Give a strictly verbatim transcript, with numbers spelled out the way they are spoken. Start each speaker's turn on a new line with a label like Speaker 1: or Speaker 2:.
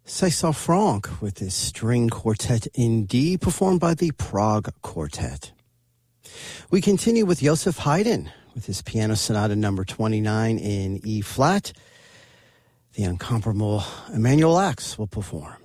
Speaker 1: César Franck with his string quartet in D, performed by the Prague Quartet. We continue with Joseph Haydn with his Piano Sonata number twenty-nine in E flat. The incomparable Emanuel Ax will perform.